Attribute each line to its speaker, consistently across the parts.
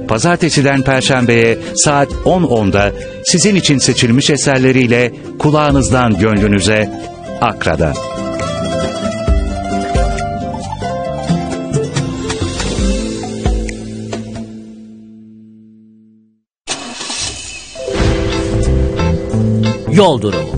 Speaker 1: Pazartesiden Perşembe'ye saat 10.10'da sizin için seçilmiş eserleriyle kulağınızdan gönlünüze Akra'da.
Speaker 2: Yol durumu.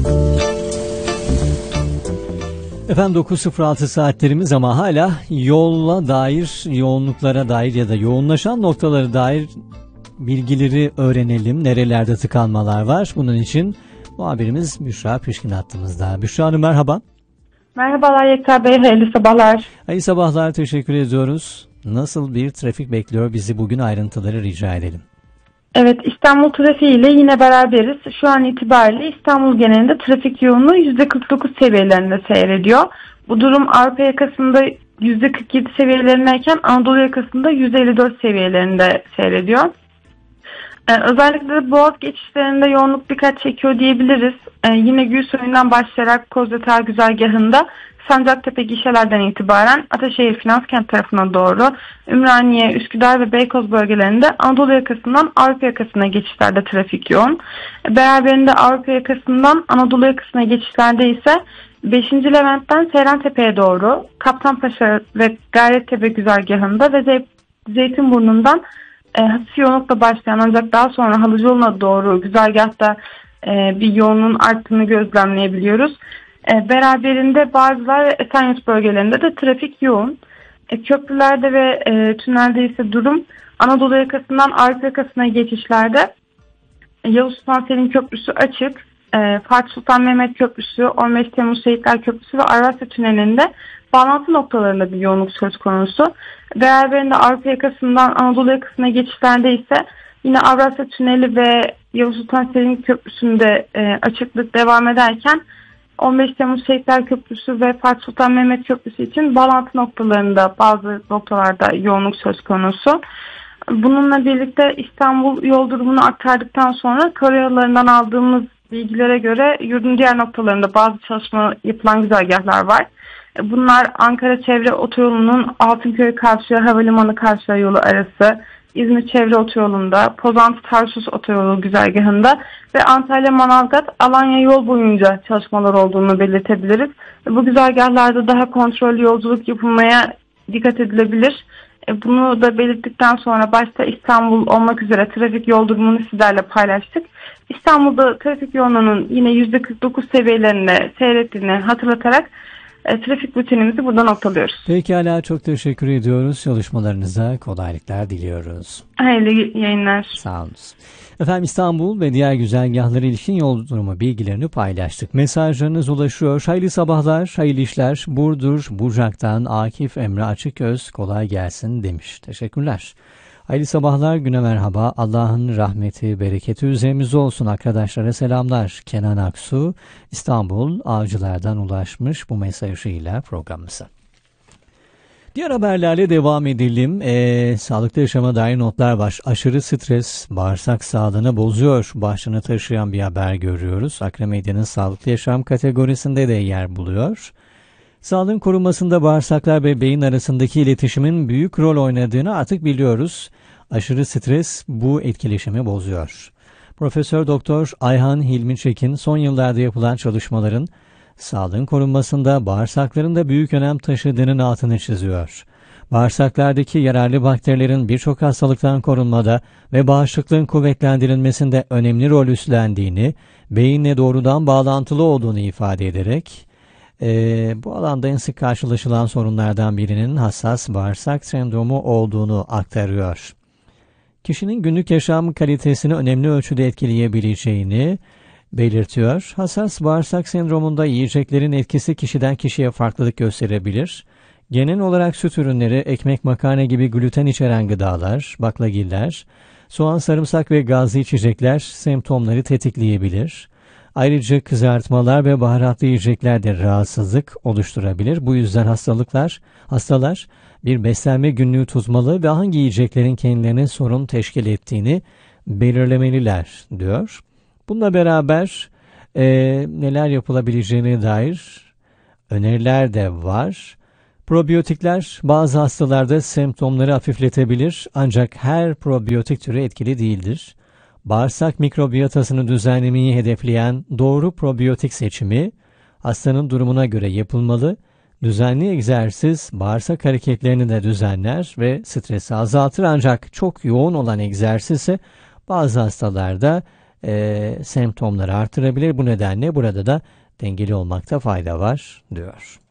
Speaker 2: Efendim 9.06 saatlerimiz ama hala yolla dair, yoğunluklara dair ya da yoğunlaşan noktalara dair bilgileri öğrenelim. Nerelerde tıkanmalar var? Bunun için muhabirimiz Büşra Pişkin hattımızda. Büşra Hanım merhaba.
Speaker 3: Merhabalar Yekta Bey, hayırlı sabahlar.
Speaker 2: Hayırlı sabahlar, teşekkür ediyoruz. Nasıl bir trafik bekliyor bizi bugün, ayrıntıları rica edelim.
Speaker 3: Evet, İstanbul trafiği ile yine beraberiz. Şu an itibariyle İstanbul genelinde trafik yoğunluğu %49 seviyelerinde seyrediyor. Bu durum Avrupa yakasında %47 seviyelerindeyken Anadolu yakasında %54 seviyelerinde seyrediyor. Özellikle Boğaz geçişlerinde yoğunluk dikkat çekiyor diyebiliriz. Yine Gülsoy'undan başlayarak Kozyağı güzergahında Sancaktepe gişelerden itibaren Ataşehir Finanskent tarafına doğru Ümraniye, Üsküdar ve Beykoz bölgelerinde Anadolu yakasından Avrupa yakasına geçişlerde trafik yoğun. Beraberinde Avrupa yakasından Anadolu yakasına geçişlerde ise 5. Levent'ten Seyrantepe'ye doğru Kaptanpaşa ve Gayrettepe güzergahında ve Zeytinburnu'ndan hafif yoğunlukla başlayan ancak daha sonra Halıcıoğlu'na doğru güzergahta bir yoğunluğun arttığını gözlemleyebiliyoruz. Beraberinde Bağcılar ve Esenyurt bölgelerinde de trafik yoğun. Köprülerde ve tünelde ise durum Anadolu yakasından Avrupa yakasına geçişlerde Yavuz Sultan Selim Köprüsü açık. Fatih Sultan Mehmet Köprüsü, 15 Temmuz Şehitler Köprüsü ve Avrasya Tüneli'nde bağlantı noktalarında bir yoğunluk söz konusu. Beraberinde Avrupa yakasından Anadolu yakasına geçişlerde ise yine Avrasya Tüneli ve Yavuz Sultan Selim Köprüsü'nde açıklık devam ederken 15 Temmuz Şehitler Köprüsü ve Fatih Sultan Mehmet Köprüsü için bağlantı noktalarında bazı noktalarda yoğunluk söz konusu. Bununla birlikte İstanbul yol durumunu aktardıktan sonra karayollarından aldığımız bilgilere göre yurdun diğer noktalarında bazı çalışma yapılan güzergahlar var. Bunlar Ankara Çevre Otoyolu'nun Altınköy-Kavşağı Havalimanı-Kavşağı yolu arası, İzmir Çevre Otoyolu'nda, Pozantı-Tarsus Otoyolu güzergahında ve Antalya-Manavgat-Alanya yol boyunca çalışmalar olduğunu belirtebiliriz. Bu güzergahlarda daha kontrollü yolculuk yapılmaya dikkat edilebilir. Bunu da belirttikten sonra başta İstanbul olmak üzere trafik yol durumunu sizlerle paylaştık. İstanbul'da trafik yoğunluğunun yine %49 seviyelerinde seyrettiğini hatırlatarak trafik rutinimizi burada noktalıyoruz.
Speaker 2: Pekala, çok teşekkür ediyoruz. Çalışmalarınıza kolaylıklar diliyoruz.
Speaker 3: Hayırlı yayınlar.
Speaker 2: Sağ olun. Efendim İstanbul ve diğer güzergahlara ilişkin yol durumu bilgilerini paylaştık. Mesajlarınız ulaşıyor. Hayırlı sabahlar, hayırlı işler. Burdur, Bucak'tan Akif Emre Açıköz kolay gelsin demiş. Teşekkürler. Hayırlı sabahlar, güne merhaba. Allah'ın rahmeti, bereketi üzerimize olsun. Arkadaşlara selamlar. Kenan Aksu, İstanbul Avcılar'dan ulaşmış bu mesajıyla programımıza. Diğer haberlerle devam edelim. Sağlıklı yaşama dair notlar var. Aşırı stres bağırsak sağlığını bozuyor başlığını taşıyan bir haber görüyoruz. Akra Medya'nın sağlıklı yaşam kategorisinde de yer buluyor. Sağlığın korunmasında bağırsaklar ve beyin arasındaki iletişimin büyük rol oynadığını artık biliyoruz. Aşırı stres bu etkileşimi bozuyor. Profesör Doktor Ayhan Hilmi Çekin son yıllarda yapılan çalışmaların sağlığın korunmasında bağırsakların da büyük önem taşıdığının altını çiziyor. Bağırsaklardaki yararlı bakterilerin birçok hastalıktan korunmada ve bağışıklığın kuvvetlendirilmesinde önemli rol üstlendiğini, beyinle doğrudan bağlantılı olduğunu ifade ederek, bu alanda en sık karşılaşılan sorunlardan birinin hassas bağırsak sendromu olduğunu aktarıyor. Kişinin günlük yaşam kalitesini önemli ölçüde etkileyebileceğini belirtiyor. Hassas bağırsak sendromunda yiyeceklerin etkisi kişiden kişiye farklılık gösterebilir. Genel olarak süt ürünleri, ekmek, makarna gibi gluten içeren gıdalar, baklagiller, soğan, sarımsak ve gazlı içecekler semptomları tetikleyebilir. Ayrıca kızartmalar ve baharatlı yiyecekler de rahatsızlık oluşturabilir. Bu yüzden hastalar bir beslenme günlüğü tutmalı ve hangi yiyeceklerin kendilerine sorun teşkil ettiğini belirlemeliler diyor. Bununla beraber neler yapılabileceğine dair öneriler de var. Probiyotikler bazı hastalarda semptomları hafifletebilir ancak her probiyotik türü etkili değildir. Bağırsak mikrobiyotasını düzenlemeyi hedefleyen doğru probiyotik seçimi hastanın durumuna göre yapılmalı. Düzenli egzersiz bağırsak hareketlerini de düzenler ve stresi azaltır ancak çok yoğun olan egzersiz ise bazı hastalarda semptomları artırabilir. Bu nedenle burada da dengeli olmakta fayda var diyor.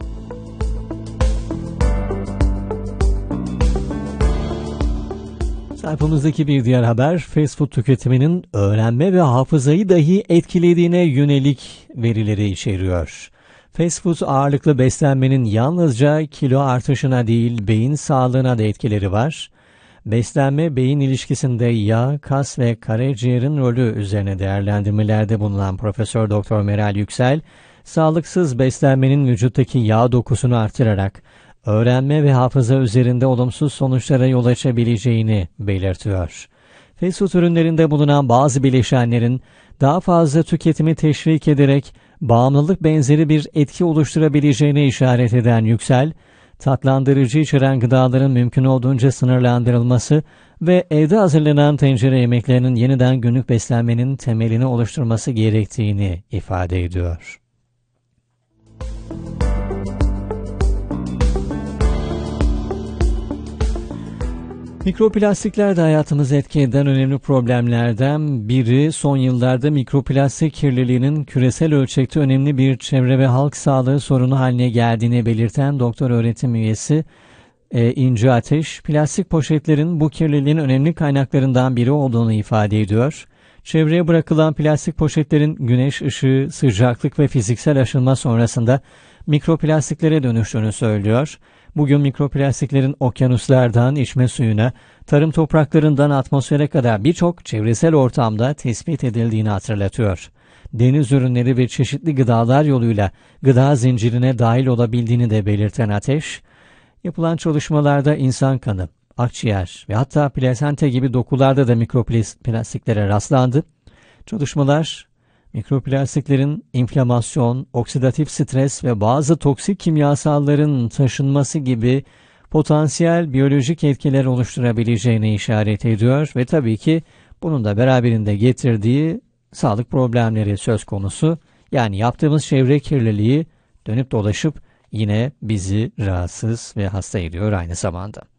Speaker 2: Sayfamızdaki bir diğer haber, fast food tüketiminin öğrenme ve hafızayı dahi etkilediğine yönelik verileri içeriyor. Fast food ağırlıklı beslenmenin yalnızca kilo artışına değil, beyin sağlığına da etkileri var. Beslenme-beyin ilişkisinde yağ, kas ve karaciğerin rolü üzerine değerlendirmelerde bulunan Profesör Doktor Meral Yüksel, sağlıksız beslenmenin vücuttaki yağ dokusunu artırarak öğrenme ve hafıza üzerinde olumsuz sonuçlara yol açabileceğini belirtiyor. Fast food ürünlerinde bulunan bazı bileşenlerin daha fazla tüketimi teşvik ederek bağımlılık benzeri bir etki oluşturabileceğine işaret eden Yüksel, tatlandırıcı içeren gıdaların mümkün olduğunca sınırlandırılması ve evde hazırlanan tencere yemeklerinin yeniden günlük beslenmenin temelini oluşturması gerektiğini ifade ediyor. Mikroplastikler de hayatımızı etki eden önemli problemlerden biri. Son yıllarda mikroplastik kirliliğinin küresel ölçekte önemli bir çevre ve halk sağlığı sorunu haline geldiğini belirten doktor öğretim üyesi İnci Ateş, plastik poşetlerin bu kirliliğin önemli kaynaklarından biri olduğunu ifade ediyor. Çevreye bırakılan plastik poşetlerin güneş ışığı, sıcaklık ve fiziksel aşınma sonrasında mikroplastiklere dönüştüğünü söylüyor. Bugün mikroplastiklerin okyanuslardan içme suyuna, tarım topraklarından atmosfere kadar birçok çevresel ortamda tespit edildiğini hatırlatıyor. Deniz ürünleri ve çeşitli gıdalar yoluyla gıda zincirine dahil olabildiğini de belirten Ateş, yapılan çalışmalarda insan kanı, akciğer ve hatta plasenta gibi dokularda da mikroplastiklere rastlandı. Çalışmalar, mikroplastiklerin inflamasyon, oksidatif stres ve bazı toksik kimyasalların taşınması gibi potansiyel biyolojik etkiler oluşturabileceğine işaret ediyor ve tabii ki bunun da beraberinde getirdiği sağlık problemleri söz konusu. Yani yaptığımız çevre kirliliği dönüp dolaşıp yine bizi rahatsız ve hasta ediyor aynı zamanda.